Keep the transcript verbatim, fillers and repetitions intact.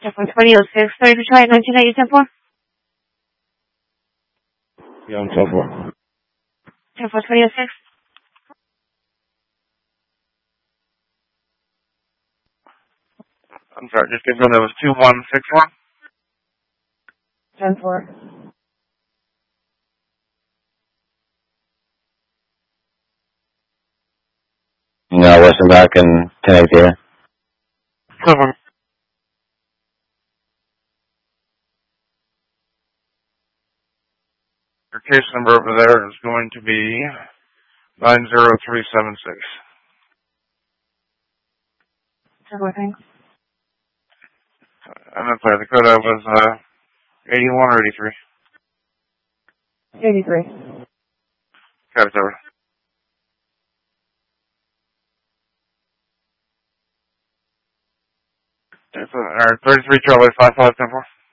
one twenty oh six, thirty Detroit, nineteen eighty, ten four. Yeah, I'm ten four. ten four twenty oh six. I'm sorry, just confirm that was two one six one. ten four. No, Western back in ten eight there. Cover. Your case number over there is going to be nine zero three seven six. ten four, thanks. I'm not sorry, the code out was uh, eighty-one or eighty-three. eighty-three. Got it over. Alright, thirty-three Charlie five five ten four.